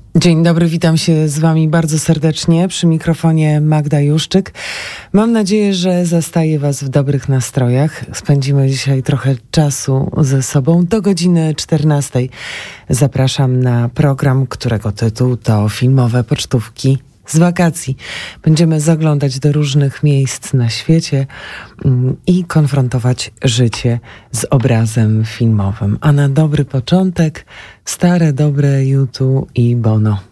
Dzień dobry, witam się z wami bardzo serdecznie. Przy mikrofonie Magda Juszczyk. Mam nadzieję, że zastaję was w dobrych nastrojach. Spędzimy dzisiaj trochę czasu ze sobą. Do godziny 14 zapraszam na program, którego tytuł to Filmowe Pocztówki z wakacji. Będziemy zaglądać do różnych miejsc na świecie i konfrontować życie z obrazem filmowym. A na dobry początek stare, dobre U2 i Bono.